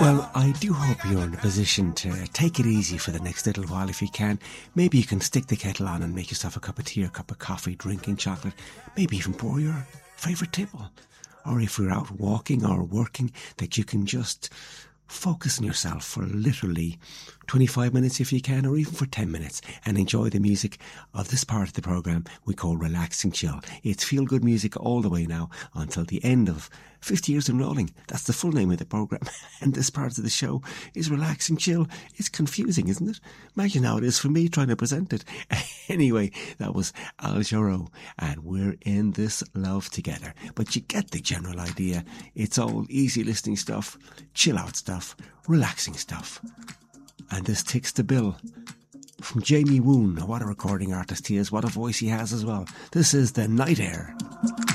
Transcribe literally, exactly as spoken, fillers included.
Well, I do hope you're in a position to take it easy for the next little while if you can. Maybe you can stick the kettle on and make yourself a cup of tea or a cup of coffee, drinking chocolate. Maybe even pour your favourite tipple. Or if you're out walking or working, that you can just focus on yourself for literally twenty-five minutes if you can, or even for ten minutes, and enjoy the music of this part of the programme we call Relaxing Chill. It's feel-good music all the way now until the end of fifty years enrolling. That's the full name of the programme. And this part of the show is Relaxing Chill. It's confusing, isn't it? Imagine how it is for me trying to present it. Anyway, that was Al Jarreau, and we're in this love together. But you get the general idea. It's all easy listening stuff, chill out stuff, relaxing stuff. And this ticks the bill from Jamie Woon. What a recording artist he is. What a voice he has as well. This is The Night Air.